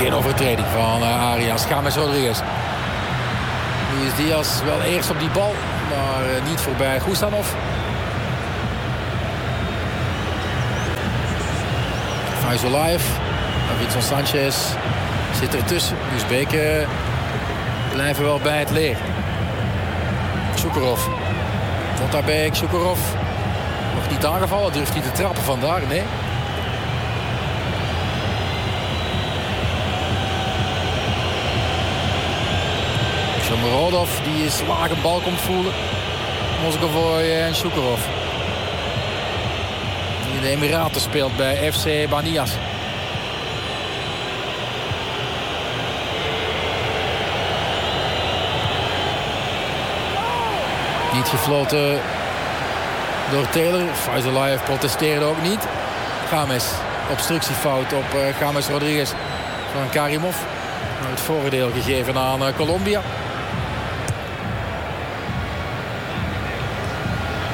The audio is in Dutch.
Geen overtreding van Arias. James Rodriguez. Luis Diaz wel eerst op die bal, maar niet voorbij Gustanov. Faizulaev. Davinson Sanchez zit ertussen. Uzbeken blijven wel bij het leer. Shukurov. Motabek, Shukurov. Nog niet aangevallen, durft niet te trappen vandaag, nee. Shomurodov, die is laag een bal komt voelen. Mozgovoy en Shukurov. Die in de Emiraten speelt bij FC Banias. Niet gefloten door Taylor. Faizulaev protesteerde ook niet. James, obstructiefout op James Rodriguez van Karimov. Het voordeel gegeven aan Colombia.